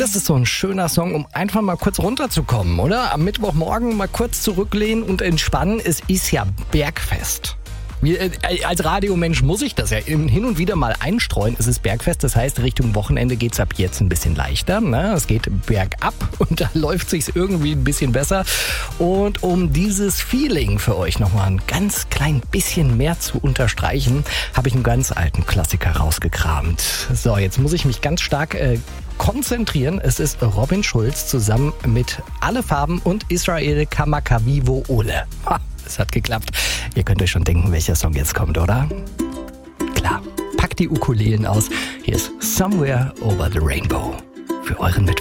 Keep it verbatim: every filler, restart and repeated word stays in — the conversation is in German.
Das ist so ein schöner Song, um einfach mal kurz runterzukommen, oder? Am Mittwochmorgen mal kurz zurücklehnen und entspannen. Es ist ja Bergfest. Wie, äh, als Radiomensch muss ich das ja hin und wieder mal einstreuen. Es ist Bergfest, das heißt, Richtung Wochenende geht's ab jetzt ein bisschen leichter. Ne? Es geht bergab und da läuft sich's irgendwie ein bisschen besser. Und um dieses Feeling für euch nochmal ein ganz klein bisschen mehr zu unterstreichen, habe ich einen ganz alten Klassiker rausgekramt. So, jetzt muss ich mich ganz stark äh, konzentrieren. Es ist Robin Schulz zusammen mit Alle Farben und Israel Kamakawiwo Ole. Ha, es hat geklappt. Ihr könnt euch schon denken, welcher Song jetzt kommt, oder? Klar, packt die Ukulelen aus. Hier ist Somewhere Over the Rainbow für euren Mittwoch.